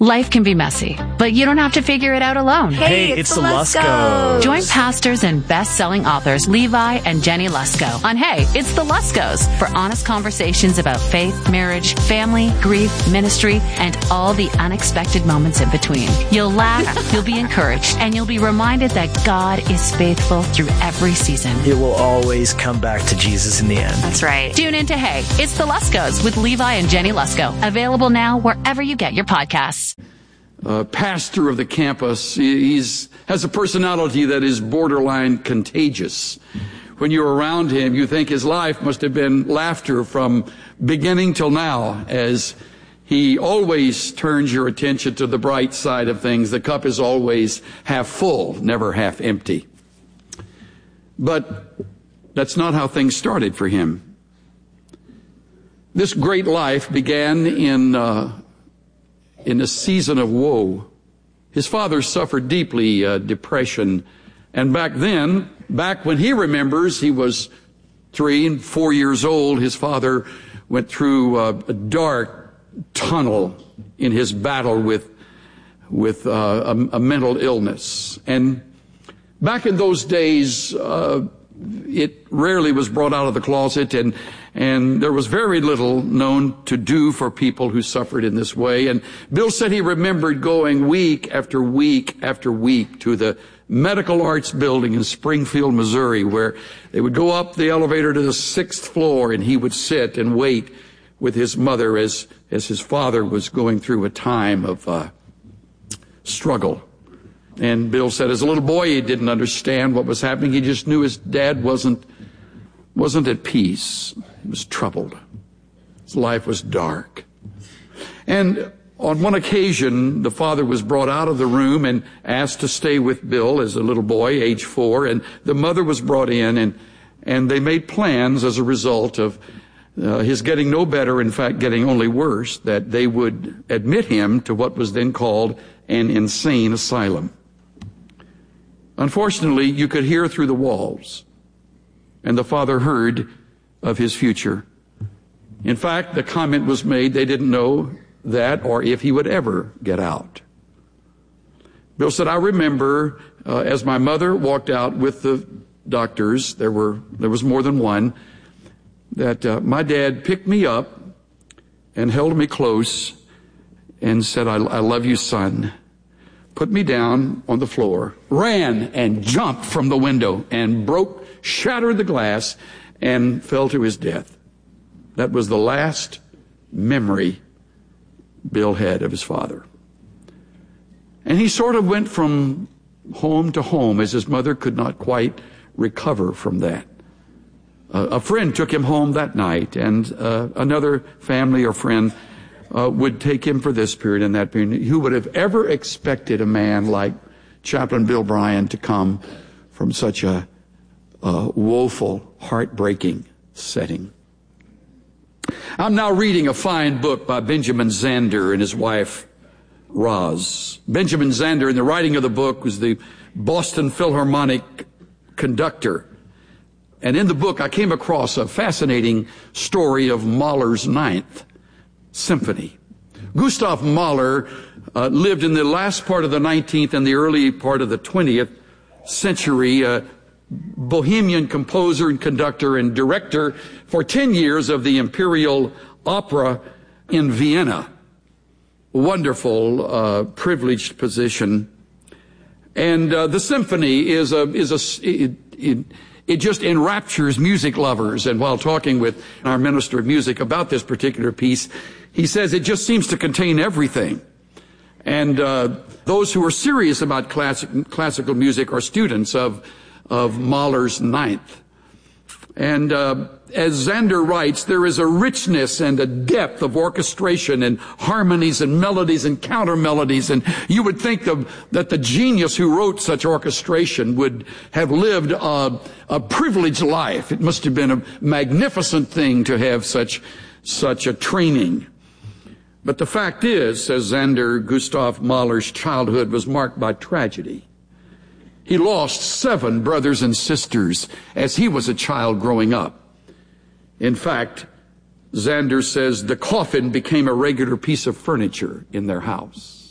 Life can be messy, but you don't have to figure it out alone. Hey, it's the Luskos. Join pastors and best-selling authors Levi and Jenny Lusko on Hey, it's the Luskos for honest conversations about faith, marriage, family, grief, ministry, and all the unexpected moments in between. You'll laugh, you'll be encouraged, and you'll be reminded that God is faithful through every season. It will always come back to Jesus in the end. That's right. Tune in to Hey, it's the Luskos with Levi and Jenny Lusko. Available now wherever you get your podcasts. Pastor of the campus. He has a personality that is borderline contagious. When you're around him, you think his life must have been laughter from beginning till now, as he always turns your attention to the bright side of things. The cup is always half full, never half empty. But that's not how things started for him. This great life began in a season of woe. His father suffered deeply depression. And back when he remembers, he was 3 and 4 years old, his father went through a dark tunnel in his battle with a mental illness. And back in those days, it rarely was brought out of the closet, and there was very little known to do for people who suffered in this way. And Bill said he remembered going week after week after week to the Medical Arts Building in Springfield, Missouri, where they would go up the elevator to the 6th floor, and he would sit and wait with his mother as his father was going through a time of struggle. And Bill said as a little boy, he didn't understand what was happening. He just knew his dad wasn't at peace. He was troubled. His life was dark. And on one occasion, the father was brought out of the room and asked to stay with Bill as a little boy, age 4, and the mother was brought in, and they made plans as a result of his getting no better, in fact, getting only worse, that they would admit him to what was then called an insane asylum. Unfortunately, you could hear through the walls, and the father heard of his future. In fact, the comment was made they didn't know that or if he would ever get out. Bill said, I remember as my mother walked out with the doctors, there was more than one, that my dad picked me up and held me close and said, I love you, son. Put me down on the floor, ran and jumped from the window and shattered the glass and fell to his death. That was the last memory Bill had of his father. And he sort of went from home to home as his mother could not quite recover from that. A friend took him home that night, and another family or friend would take him for this period and that period. Who would have ever expected a man like Chaplain Bill Bryan to come from such a woeful, heartbreaking setting? I'm now reading a fine book by Benjamin Zander and his wife, Roz. Benjamin Zander, in the writing of the book, was the Boston Philharmonic conductor. And in the book, I came across a fascinating story of Mahler's Ninth Symphony. Gustav Mahler lived in the last part of the 19th and the early part of the 20th century, Bohemian composer and conductor and director for 10 years of the Imperial Opera in Vienna. Wonderful, privileged position. And the symphony it just enraptures music lovers. And while talking with our minister of music about this particular piece, he says it just seems to contain everything. And those who are serious about classical music are students of Mahler's Ninth. And as Zander writes, there is a richness and a depth of orchestration and harmonies and melodies and counter melodies. And you would think that the genius who wrote such orchestration would have lived a privileged life. It must have been a magnificent thing to have such a training. But the fact is, says Zander, Gustav Mahler's childhood was marked by tragedy. He lost 7 brothers and sisters as he was a child growing up. In fact, Zander says the coffin became a regular piece of furniture in their house.